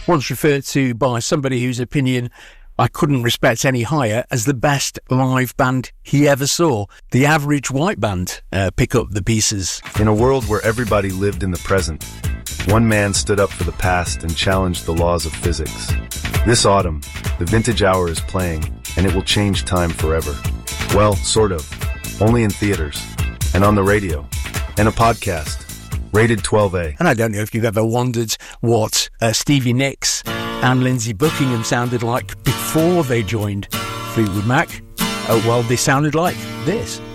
once referred to by somebody whose opinion I couldn't respect any higher as the best live band he ever saw. The Average White Band pick up the pieces. In a world where everybody lived in the present, one man stood up for the past and challenged the laws of physics. This autumn, the Vintage Hour is playing, and it will change time forever. Well, sort of. Only in theaters, and on the radio, and a podcast. Rated 12A. And I don't know if you've ever wondered what Stevie Nicks and Lindsey Buckingham sounded like before they joined Fleetwood Mac. Oh, well, they sounded like this.